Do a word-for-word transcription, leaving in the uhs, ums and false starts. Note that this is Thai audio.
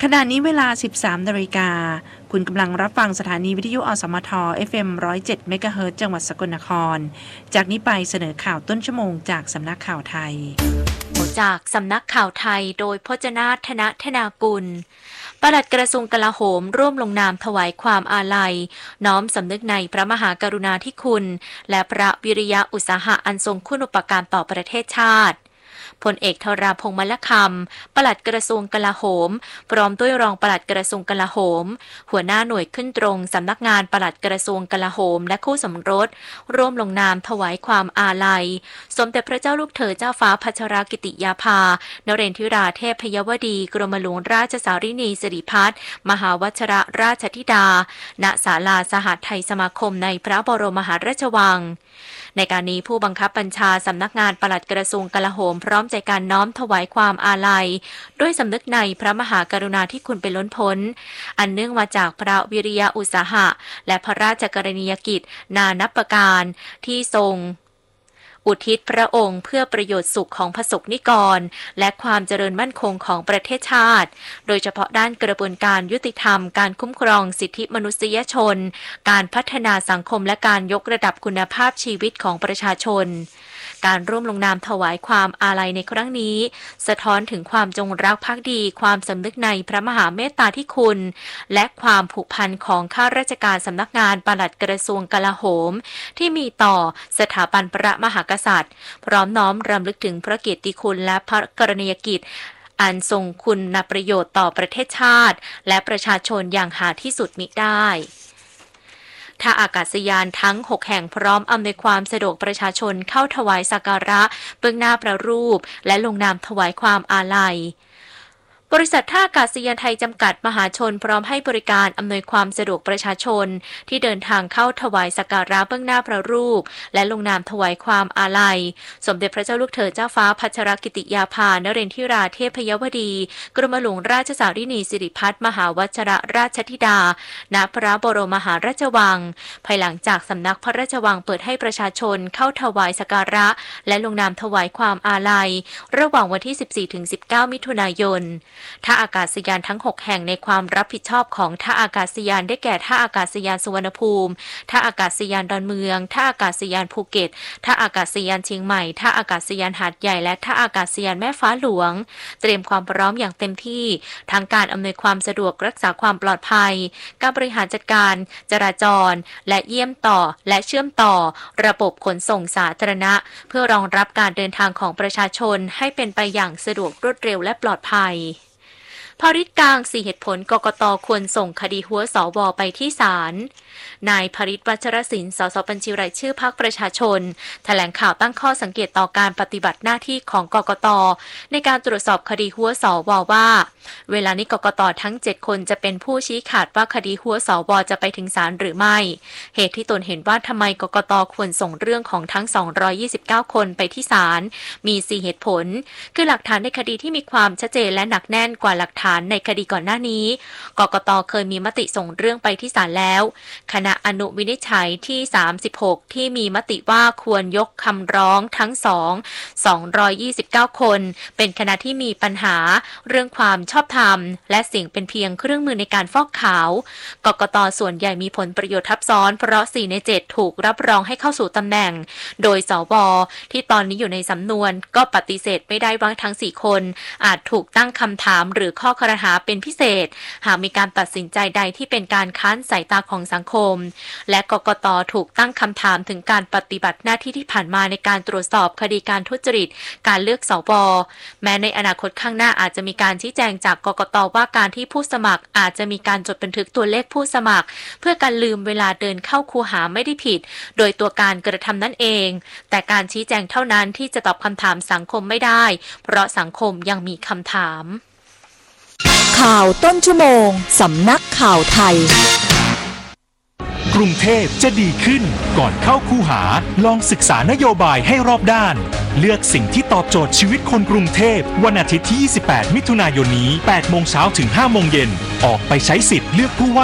ขณะนี้เวลา สิบสามนาฬิกา คุณกำลังรับฟังสถานีวิทยุอสมท เอฟ เอ็ม หนึ่งศูนย์เจ็ด เมกะเฮิรตซ์ จังหวัดสกลนครจากนี้ไปเสนอข่าวต้นชั่วโมงจากสำนักข่าวไทยจากสำนักข่าวไทยโดยพจนาถ ธนธนากุลปลัดกระทรวงกลาโหมร่วมลงนามถวายความอาลัยน้อมสำนึกในพระมหากรุณาธิคุณและพระวิริยะอุตสาหะอันทรงคุณูปการต่อประเทศชาติพลเอกธราพงษ์มลคำปลัดกระทรวงกลาโหมพร้อมด้วยรองปลัดกระทรวงกลาโหมหัวหน้าหน่วยขึ้นตรงสำนักงานปลัดกระทรวงกลาโหมและคู่สมรสร่วมลงนามถวายความอาลัยสมเด็จพระเจ้าลูกเธอเจ้าฟ้าพัชรกิติยาภานเรนทิราเทพยวดีกรมหลวงราชสารินีสิริพัฒน์มหาวชิรราชธิดาณศาลาสหไทยสมาคมในพระบรมมหาราชวังในการนี้ผู้บังคับบัญชาสำนักงานปลัดกระทรวงกลาโหมพร้อมใจการน้อมถวายความอาลัยด้วยสำนึกในพระมหากรุณาธิคุณเป็นล้นพ้นอันเนื่องมาจากพระวิริยะอุตสาหะและพระราชกรณียกิจนานับประการที่ทรงอุทิศพระองค์เพื่อประโยชน์สุขของพระสงฆ์นิกรและความเจริญมั่นคงของประเทศชาติโดยเฉพาะด้านกระบวนการยุติธรรมการคุ้มครองสิทธิมนุษยชนการพัฒนาสังคมและการยกระดับคุณภาพชีวิตของประชาชนการร่วมลงนามถวายความอาลัยในครั้งนี้สะท้อนถึงความจงรักภักดีความสำนึกในพระมหาเมตตาธิคุณและความผูกพันของข้าราชการสำนักงานปลัดกระทรวงกลาโหมที่มีต่อสถาบันพระมหากษัตริย์พร้อมน้อมรำลึกถึงพระเกียรติคุณและพระกรณียกิจอันทรงคุณประโยชน์ต่อประเทศชาติและประชาชนอย่างหาที่สุดมิได้ท่าอากาศยานทั้งหกแห่งพร้อมอำนวยความสะดวกประชาชนเข้าถวายสักการะเบื้องหน้าพระรูปและลงนามถวายความอาลัยบริษัทท่าอากาศยานไทยจำกัดมหาชนพร้อมให้บริการอำนวยความสะดวกประชาชนที่เดินทางเข้าถวายสักการะเบื้องหน้าพระรูปและลงนามถวายความอาลัยสมเด็จพระเจ้าลูกเธอเจ้าฟ้าพัชรกิติยาภานเรนทิราเทพยวดีกรมหลวงราชสารินีสิริพัฒน์มหาวชิรราชธิดาณพระบรมมหาราชวังภายหลังจากสำนักพระราชวังเปิดให้ประชาชนเข้าถวายสักการะและลงนามถวายความอาลัยระหว่างวันที่ สิบสี่ถึงสิบเก้า มิถุนายนท่าอากาศยานทั้งหกแห่งในความรับผิดชอบของท่าอากาศยานได้แก่ท่าอากาศยานสุวรรณภูมิท่าอากาศยานดอนเมืองท่าอากาศยานภูเก็ตท่าอากาศยานเชียงใหม่ท่าอากาศยานหาดใหญ่และท่าอากาศยานแม่ฟ้าหลวงเตรียมความพร้อมอย่างเต็มที่ทั้งการอำนวยความสะดวกรักษาความปลอดภัยการบริหารจัดการจราจรและเยี่ยมต่อและเชื่อมต่อระบบขนส่งสาธารณะเพื่อรองรับการเดินทางของประชาชนให้เป็นไปอย่างสะดวกรวดเร็วและปลอดภัยพอริศกลางสี่เหตุผลกกต.ควรส่งคดีหัวสว.ไปที่ศาลนายพริศวัชรศิลป์สสบัญชีรายชื่อพรรคประชาชนแถลงข่าวตั้งข้อสังเกตต่อการปฏิบัติหน้าที่ของกกต.ในการตรวจสอบคดีหัวสว.ว่าเวลานี้กกต.ทั้งเจ็ดคนจะเป็นผู้ชี้ขาดว่าคดีหัวสว.จะไปถึงศาลหรือไม่เหตุที่ตนเห็นว่าทำไมกกต.ควรส่งเรื่องของทั้งสองร้อยยี่สิบเก้าคนไปที่ศาลมีสี่เหตุผลคือหลักฐานในคดีที่มีความชัดเจนและหนักแน่นกว่าหลักฐานในคดีก่อนหน้านี้กกต.เคยมีมติส่งเรื่องไปที่ศาลแล้วคณะอนุวินิจฉัยที่สามสิบหกที่มีมติว่าควรยกคำร้องทั้งสอง สองร้อยยี่สิบเก้าคนเป็นคณะที่มีปัญหาเรื่องความชอบธรรมและเสี่ยงเป็นเพียงเครื่องมือในการฟอกขาวกกต.ส่วนใหญ่มีผลประโยชน์ทับซ้อนเพราะสี่ในเจ็ดถูกรับรองให้เข้าสู่ตำแหน่งโดยสว.ที่ตอนนี้อยู่ในสำนวนก็ปฏิเสธไม่ได้ว่าทั้งสี่คนอาจถูกตั้งคำถามหรือข้อครหาเป็นพิเศษหากมีการตัดสินใจใดที่เป็นการค้านสายตาของสังคมและกกต.ถูกตั้งคำถามถึงการปฏิบัติหน้าที่ที่ผ่านมาในการตรวจสอบคดีการทุจริตการเลือกสว.แม้ในอนาคตข้างหน้าอาจจะมีการชี้แจงจากกกต.ว่าการที่ผู้สมัครอาจจะมีการจดบันทึกตัวเลขผู้สมัครเพื่อการลืมเวลาเดินเข้าคูหาไม่ได้ผิดโดยตัวการกระทำนั่นเองแต่การชี้แจงเท่านั้นที่จะตอบคำถามสังคมไม่ได้เพราะสังคมยังมีคำถามข่าวต้นชั่วโมงสำนักข่าวไทยกรุงเทพจะดีขึ้นก่อนเข้าคูหาลองศึกษานโยบายให้รอบด้านเลือกสิ่งที่ตอบโจทย์ชีวิตคนกรุงเทพวันอาทิตย์ที่ยี่สิบแปดมิถุนายนนี้แปดโมงเช้าถึงห้าโมงเย็นออกไปใช้สิทธิ์เลือกผู้ว่า